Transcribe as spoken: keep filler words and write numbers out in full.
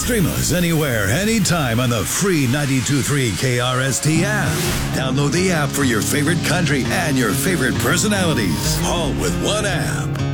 Stream us anywhere, anytime on the free ninety-two point three K R S T app. Download the app for your favorite country and your favorite personalities, all with one app.